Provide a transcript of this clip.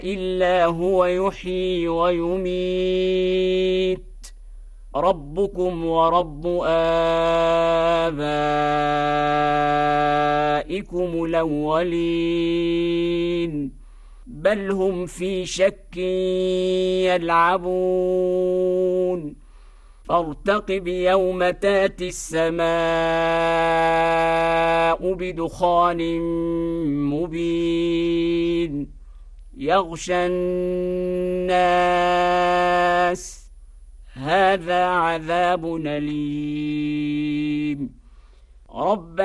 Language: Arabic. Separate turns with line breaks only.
إلا هو يحيي ويميت ربكم ورب آبائكم الأولين بل هم في شك يلعبون فارتقب يوم تاتي السماء بدخان مبين يغشى الناس هذا عذاب أليم